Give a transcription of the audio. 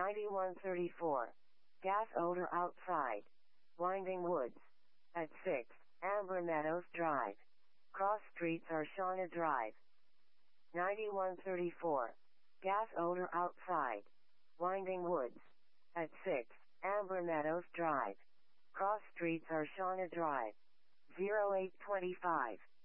9134. Gas odor outside. Winding Woods. At 6, Amber Meadows Drive. Cross streets are Shauna Drive. 9134. Gas odor outside. Winding Woods. At 6, Amber Meadows Drive. Cross streets are Shauna Drive. 0825.